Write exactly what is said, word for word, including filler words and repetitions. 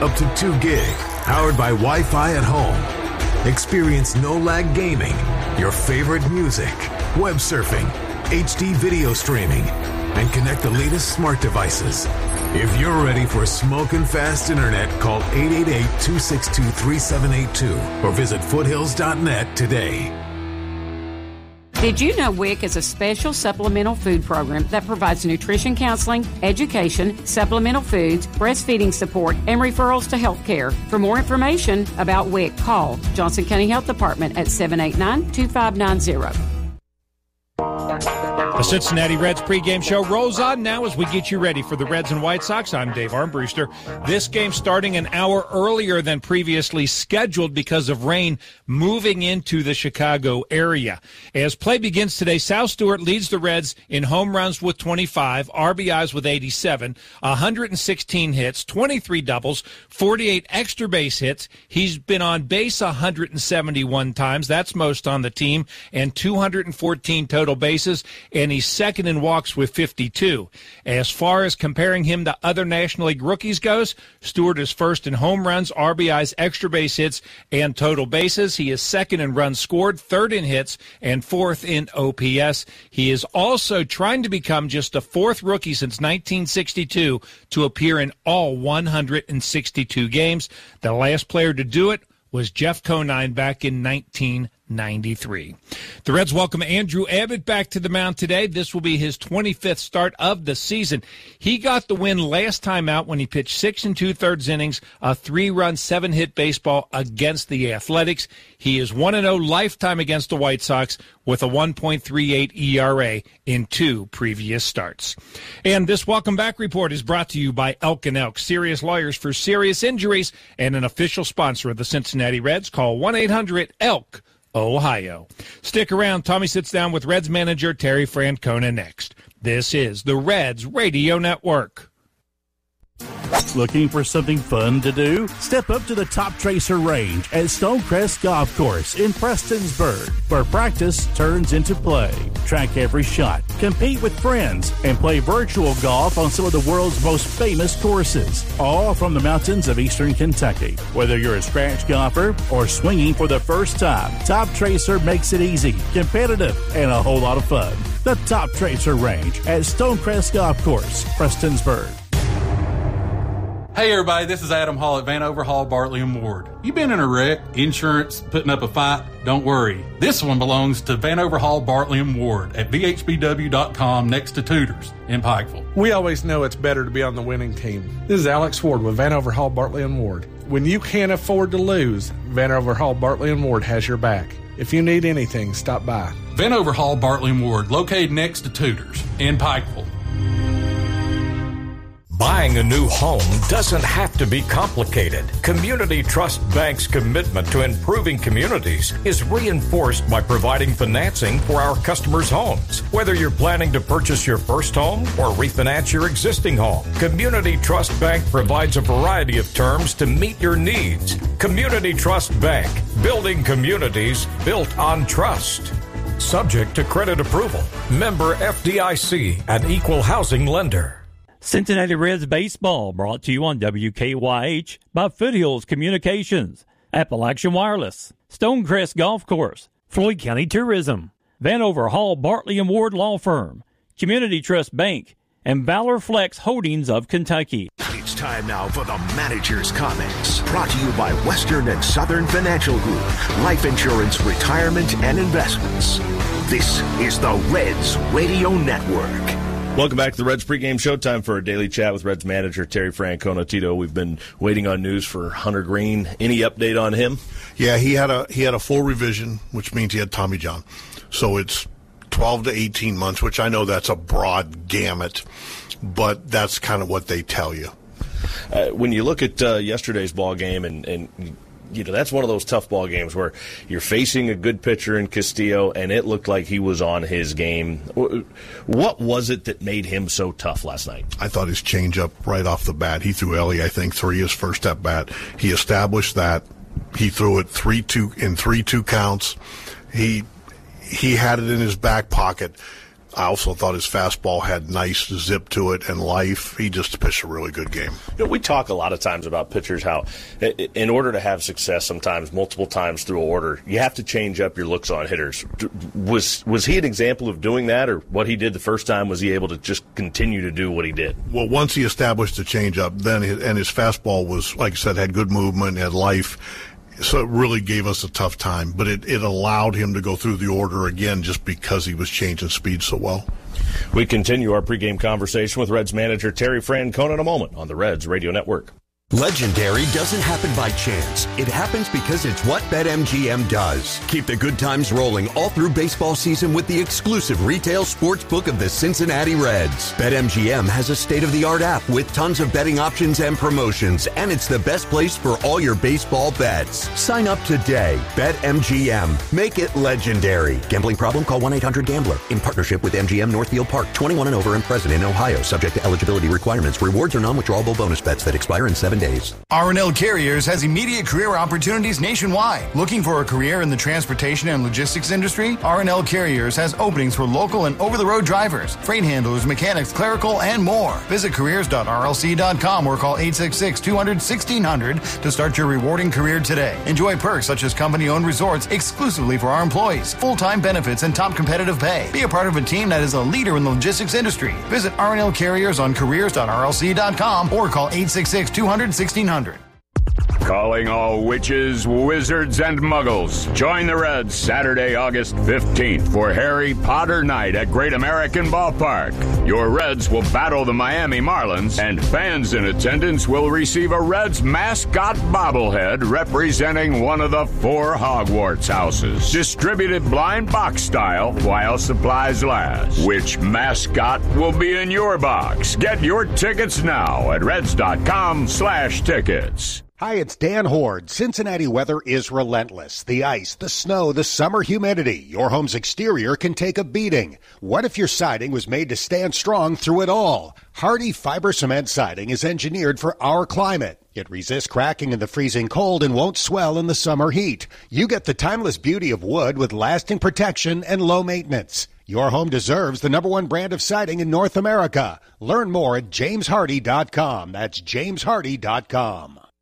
up to two gig, powered by Wi-Fi at home. Experience no-lag gaming, your favorite music, web surfing, H D video streaming, and connect the latest smart devices. If you're ready for smoking fast internet, call eight eight eight, two six two, three seven eight two or visit foothills dot net today. Did you know W I C is a special supplemental food program that provides nutrition counseling, education, supplemental foods, breastfeeding support, and referrals to health care? For more information about W I C, call Johnson County Health Department at seven eight nine, two five nine zero. The Cincinnati Reds pregame show rolls on now as we get you ready for the Reds and White Sox. I'm Dave Armbruster. This game starting an hour earlier than previously scheduled because of rain moving into the Chicago area. As play begins today, Sal Stewart leads the Reds in home runs with twenty-five, R B Is with eighty-seven, one hundred sixteen hits, twenty-three doubles, forty-eight extra base hits. He's been on base one hundred seventy-one times. That's most on the team, and two hundred fourteen total bases. And he's second in walks with fifty-two. As far as comparing him to other National League rookies goes, Stewart is first in home runs, R B Is, extra base hits, and total bases. He is second in runs scored, third in hits, and fourth in O P S. He is also trying to become just the fourth rookie since nineteen sixty-two to appear in all one hundred sixty-two games. The last player to do it was Jeff Conine back in nineteen ninety-three. The Reds welcome Andrew Abbott back to the mound today. This will be his twenty-fifth start of the season. He got the win last time out when he pitched six and two-thirds innings, a three-run, seven-hit baseball against the Athletics. He is one and oh lifetime against the White Sox with a one point three eight E R A in two previous starts. And this Welcome Back report is brought to you by Elk and Elk, serious lawyers for serious injuries, and an official sponsor of the Cincinnati Reds. Call one eight hundred E L K. Ohio. Stick around. Tommy sits down with Reds manager Terry Francona next. This is the Reds Radio Network. Looking for something fun to do? Step up to the Top Tracer Range at Stonecrest Golf Course in Prestonsburg, where practice turns into play. Track every shot, compete with friends, and play virtual golf on some of the world's most famous courses, all from the mountains of eastern Kentucky. Whether you're a scratch golfer or swinging for the first time, Top Tracer makes it easy, competitive, and a whole lot of fun. The Top Tracer Range at Stonecrest Golf Course, Prestonsburg. Hey everybody, this is Adam Hall at Vanover Hall, Bartley and Ward. You been in a wreck, insurance, putting up a fight? Don't worry. This one belongs to Vanover Hall, Bartley and Ward at V H B W dot com next to Tudors in Pikeville. We always know it's better to be on the winning team. This is Alex Ward with Vanover Hall, Bartley and Ward. When you can't afford to lose, Vanover Hall, Bartley and Ward has your back. If you need anything, stop by. Vanover Hall, Bartley and Ward, located next to Tudors in Pikeville. Buying a new home doesn't have to be complicated. Community Trust Bank's commitment to improving communities is reinforced by providing financing for our customers' homes. Whether you're planning to purchase your first home or refinance your existing home, Community Trust Bank provides a variety of terms to meet your needs. Community Trust Bank, building communities built on trust. Subject to credit approval. Member F D I C, an equal housing lender. Cincinnati Reds baseball brought to you on W K Y H by Foothills Communications, Appalachian Wireless, Stonecrest Golf Course, Floyd County Tourism, Vanover Hall, Bartley and Ward Law Firm, Community Trust Bank, and Valor Flex Holdings of Kentucky. It's time now for the Manager's Comments, brought to you by Western and Southern Financial Group, life insurance, retirement, and investments. This is the Reds Radio Network. Welcome back to the Reds pregame show. Time for a daily chat with Reds manager Terry Francona. Tito, we've been waiting on news for Hunter Green. Any update on him? Yeah, he had a he had a full revision, which means he had Tommy John. So it's twelve to eighteen months, which I know that's a broad gamut, but that's kind of what they tell you. Uh, when you look at uh, yesterday's ball game, and, and you know that's one of those tough ball games where you're facing a good pitcher in Castillo, and it looked like he was on his game. What was it that made him so tough last night? I thought his changeup right off the bat. He threw Ellie, I think, three his first at bat. He established that. He threw it three two in three two counts. He he had it in his back pocket. I also thought his fastball had nice zip to it and life. He just pitched a really good game. You know, we talk a lot of times about pitchers, how in order to have success sometimes, multiple times through an order, you have to change up your looks on hitters. Was was he an example of doing that, or what he did the first time, was he able to just continue to do what he did? Well, once he established the changeup, then his, and his fastball was, like I said, had good movement, had life. So it really gave us a tough time, but it, it allowed him to go through the order again just because he was changing speed so well. We continue our pregame conversation with Reds manager Terry Francona in a moment on the Reds Radio Network. Legendary doesn't happen by chance. It happens because it's what BetMGM does. Keep the good times rolling all through baseball season with the exclusive retail sports book of the Cincinnati Reds. BetMGM has a state-of-the-art app with tons of betting options and promotions, and it's the best place for all your baseball bets. Sign up today. BetMGM. Make it legendary. Gambling problem? Call one eight hundred gambler. In partnership with M G M Northfield Park. twenty-one and over and present in Ohio. Subject to eligibility requirements. Rewards are non-withdrawable bonus bets that expire in seven days. R and L Carriers has immediate career opportunities nationwide. Looking for a career in the transportation and logistics industry? R and L Carriers has openings for local and over-the-road drivers, freight handlers, mechanics, clerical, and more. Visit careers dot r l c dot com or call eight six six, two hundred, sixteen hundred to start your rewarding career today. Enjoy perks such as company-owned resorts exclusively for our employees, full-time benefits, and top competitive pay. Be a part of a team that is a leader in the logistics industry. Visit R and L Carriers on careers dot r l c dot com or call eight six six, two hundred, sixteen hundred. Calling all witches, wizards, and muggles. Join the Reds Saturday, August fifteenth for Harry Potter Night at Great American Ballpark. Your Reds will battle the Miami Marlins, and fans in attendance will receive a Reds mascot bobblehead representing one of the four Hogwarts houses. Distributed blind box style while supplies last. Which mascot will be in your box? Get your tickets now at reds.com slash tickets. Hi, it's Dan Horde. Cincinnati weather is relentless. The ice, the snow, the summer humidity. Your home's exterior can take a beating. What if your siding was made to stand strong through it all? Hardy Fiber Cement Siding is engineered for our climate. It resists cracking in the freezing cold and won't swell in the summer heat. You get the timeless beauty of wood with lasting protection and low maintenance. Your home deserves the number one brand of siding in North America. Learn more at james hardy dot com. That's james hardy dot com.